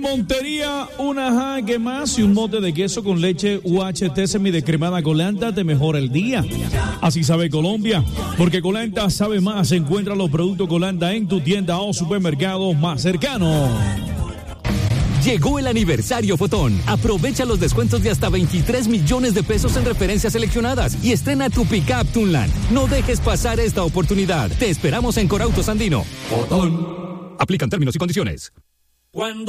Montería, una jaque más y un bote de queso con leche UHT semidescremada Colanta te mejora el día. Así sabe Colombia, porque Colanta sabe más. Encuentra los productos Colanta en tu tienda o supermercado más cercano. Llegó el aniversario Fotón. Aprovecha los descuentos de hasta 23 millones de pesos en referencias seleccionadas y estrena tu pickup Tunland. No dejes pasar esta oportunidad. Te esperamos en Corautos Andino. Fotón. Aplican términos y condiciones. Cuando